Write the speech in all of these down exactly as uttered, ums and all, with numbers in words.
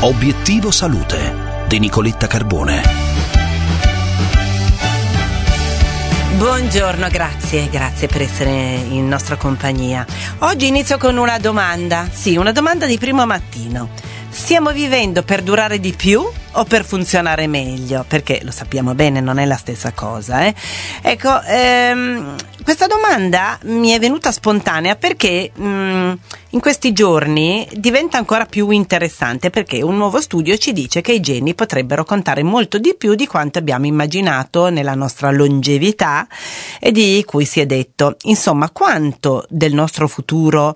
Obiettivo Salute di Nicoletta Carbone. Buongiorno, grazie, grazie per essere in nostra compagnia. Oggi inizio con una domanda, sì, una domanda di primo mattino. Stiamo vivendo per durare di più o per funzionare meglio? Perché lo sappiamo bene, non è la stessa cosa, eh? Ecco, ehm, questa domanda mi è venuta spontanea perché mh, in questi giorni diventa ancora più interessante, perché un nuovo studio ci dice che i geni potrebbero contare molto di più di quanto abbiamo immaginato nella nostra longevità e di cui si è detto. Insomma, quanto del nostro futuro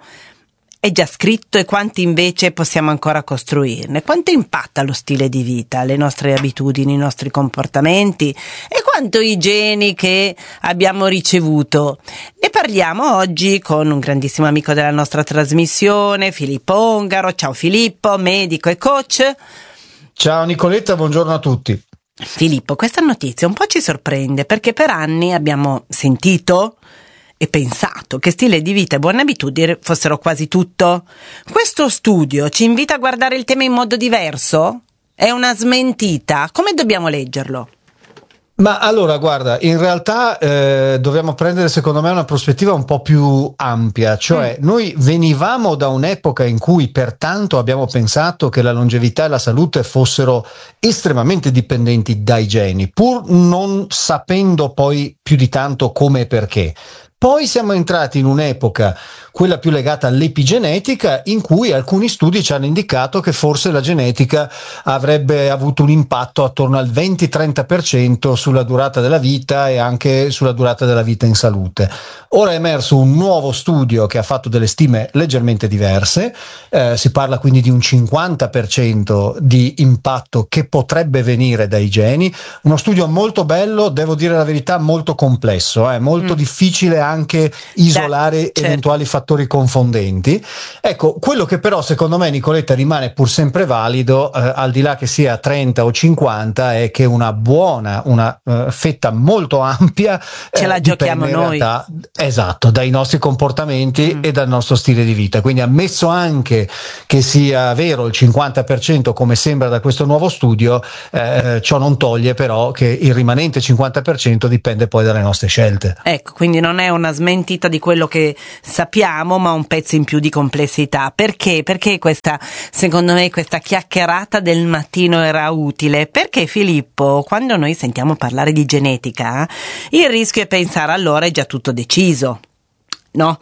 è già scritto e quanti invece possiamo ancora costruirne? Quanto impatta lo stile di vita, le nostre abitudini, i nostri comportamenti e quanto i geni che abbiamo ricevuto? Ne parliamo oggi con un grandissimo amico della nostra trasmissione, Filippo Ongaro. Ciao Filippo, medico e coach. Ciao Nicoletta, buongiorno a tutti. Filippo, questa notizia un po' ci sorprende perché per anni abbiamo sentito e pensato che stile di vita e buone abitudini fossero quasi tutto. Questo studio ci invita a guardare il tema in modo diverso? È una smentita? Come dobbiamo leggerlo? Ma allora, guarda, in realtà eh, dobbiamo prendere secondo me una prospettiva un po' più ampia, cioè mm. noi venivamo da un'epoca in cui pertanto abbiamo pensato che la longevità e la salute fossero estremamente dipendenti dai geni, pur non sapendo poi più di tanto come e perché. Poi siamo entrati in un'epoca, quella più legata all'epigenetica, in cui alcuni studi ci hanno indicato che forse la genetica avrebbe avuto un impatto attorno al venti-trenta per cento sulla durata della vita e anche sulla durata della vita in salute. Ora è emerso un nuovo studio che ha fatto delle stime leggermente diverse, eh, si parla quindi di un cinquanta per cento di impatto che potrebbe venire dai geni, uno studio molto bello, devo dire la verità, molto complesso, è eh, molto mm. difficile anche isolare certo. eventuali fattori confondenti. Ecco, quello che però secondo me, Nicoletta, rimane pur sempre valido, eh, al di là che sia trenta o cinquanta, è che una buona, una uh, fetta molto ampia ce eh, la giochiamo noi. Realtà, esatto, dai nostri comportamenti mm. e dal nostro stile di vita. Quindi, ammesso anche che sia vero il cinquanta per cento come sembra da questo nuovo studio, eh, ciò non toglie però che il rimanente cinquanta per cento dipende poi dalle nostre scelte. Ecco, quindi non è una smentita di quello che sappiamo, ma un pezzo in più di complessità. Perché? Perché questa, secondo me, questa chiacchierata del mattino era utile? Perché, Filippo, quando noi sentiamo parlare di genetica, il rischio è pensare allora è già tutto deciso. No,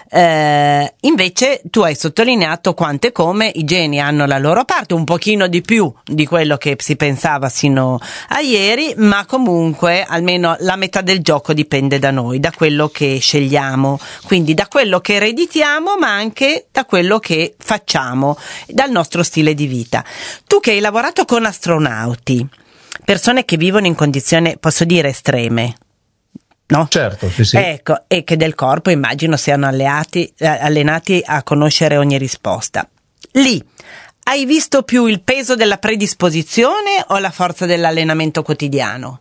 eh, invece tu hai sottolineato quanto e come i geni hanno la loro parte, un pochino di più di quello che si pensava sino a ieri, ma comunque almeno la metà del gioco dipende da noi, da quello che scegliamo, quindi da quello che ereditiamo, ma anche da quello che facciamo, dal nostro stile di vita. Tu che hai lavorato con astronauti, persone che vivono in condizioni, posso dire, estreme, no? Certo, sì, sì. Ecco, e che del corpo immagino siano alleati, eh, allenati a conoscere ogni risposta. Lì hai visto più il peso della predisposizione o la forza dell'allenamento quotidiano?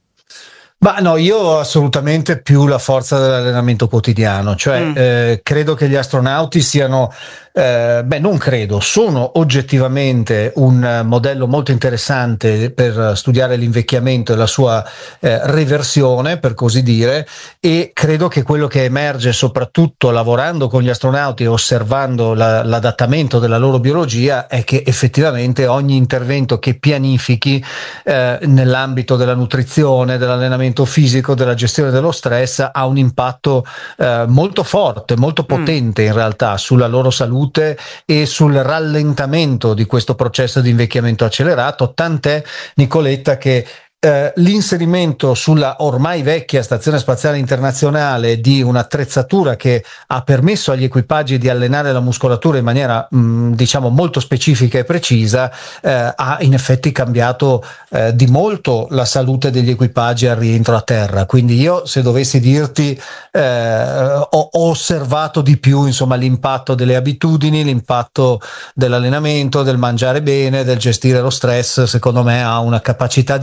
Ma no, io ho assolutamente più la forza dell'allenamento quotidiano, cioè mm. eh, credo che gli astronauti siano, eh, beh non credo, sono oggettivamente un modello molto interessante per studiare l'invecchiamento e la sua eh, reversione, per così dire, e credo che quello che emerge soprattutto lavorando con gli astronauti e osservando la, l'adattamento della loro biologia è che effettivamente ogni intervento che pianifichi eh, nell'ambito della nutrizione, dell'allenamento fisico, della gestione dello stress ha un impatto eh, molto forte, molto potente mm. in realtà sulla loro salute e sul rallentamento di questo processo di invecchiamento accelerato, tant'è, Nicoletta, che Uh, l'inserimento sulla ormai vecchia Stazione Spaziale Internazionale di un'attrezzatura che ha permesso agli equipaggi di allenare la muscolatura in maniera mh, diciamo molto specifica e precisa uh, ha in effetti cambiato uh, di molto la salute degli equipaggi al rientro a terra. Quindi io, se dovessi dirti, uh, ho, ho osservato di più insomma l'impatto delle abitudini, l'impatto dell'allenamento, del mangiare bene, del gestire lo stress. Secondo me ha una capacità di modulare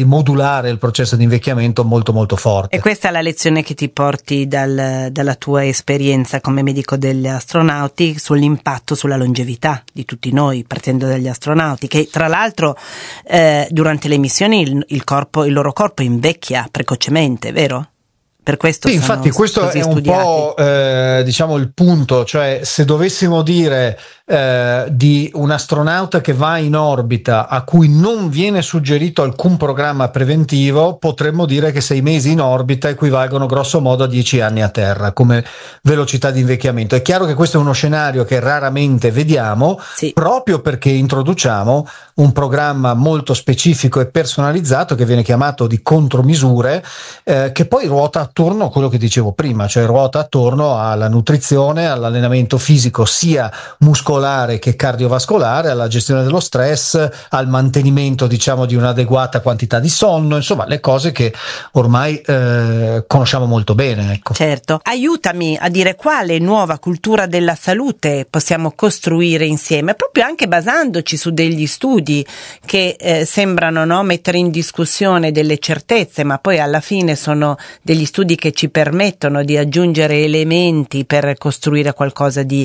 stimolare il processo di invecchiamento molto molto forte. E questa è la lezione che ti porti dal, dalla tua esperienza come medico degli astronauti sull'impatto sulla longevità di tutti noi, partendo dagli astronauti, che tra l'altro eh, durante le missioni il, il corpo, il loro corpo invecchia precocemente, vero? Per questo sì, infatti questo è un studiati. po' eh, diciamo il punto, cioè se dovessimo dire eh, di un astronauta che va in orbita a cui non viene suggerito alcun programma preventivo, potremmo dire che sei mesi in orbita equivalgono grosso modo a dieci anni a terra come velocità di invecchiamento. È chiaro che questo è uno scenario che raramente vediamo, sì, proprio perché introduciamo un programma molto specifico e personalizzato che viene chiamato di contromisure, eh, che poi ruota attorno a quello che dicevo prima, cioè ruota attorno alla nutrizione, all'allenamento fisico sia muscolare che cardiovascolare, alla gestione dello stress, al mantenimento diciamo di un'adeguata quantità di sonno, insomma le cose che ormai eh, conosciamo molto bene, ecco. Certo, aiutami a dire quale nuova cultura della salute possiamo costruire insieme, proprio anche basandoci su degli studi che eh, sembrano, no, mettere in discussione delle certezze, ma poi alla fine sono degli studi che ci permettono di aggiungere elementi per costruire qualcosa di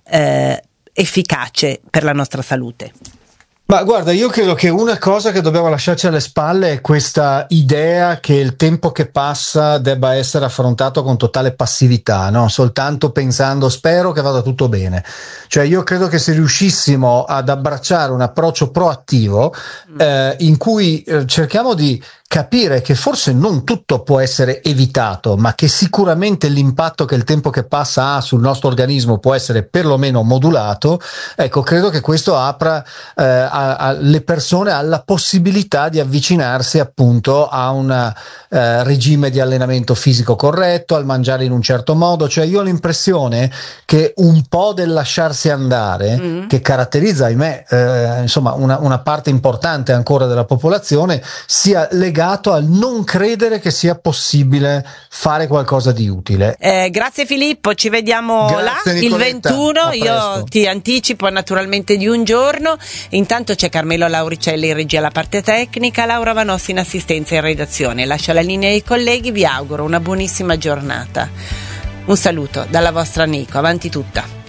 eh, efficace per la nostra salute. Ma guarda, io credo che una cosa che dobbiamo lasciarci alle spalle è questa idea che il tempo che passa debba essere affrontato con totale passività, no? Soltanto pensando spero che vada tutto bene. Cioè io credo che se riuscissimo ad abbracciare un approccio proattivo eh, in cui eh, cerchiamo di capire che forse non tutto può essere evitato, ma che sicuramente l'impatto che il tempo che passa ha sul nostro organismo può essere perlomeno modulato, ecco, credo che questo apra eh, a, a, le persone alla possibilità di avvicinarsi appunto a un eh, regime di allenamento fisico corretto, al mangiare in un certo modo. Cioè io ho l'impressione che un po' del lasciarsi andare, mm. che caratterizza, ahimè, eh, insomma una, una parte importante ancora della popolazione, sia legato al non credere che sia possibile fare qualcosa di utile. Eh, grazie Filippo, ci vediamo grazie, là Nicoletta, il ventuno, io ti anticipo naturalmente di un giorno. Intanto c'è Carmelo Lauricelli in regia alla parte tecnica, Laura Vanossi in assistenza e in redazione. Lascio la linea ai colleghi, vi auguro una buonissima giornata. Un saluto dalla vostra Nico, avanti tutta.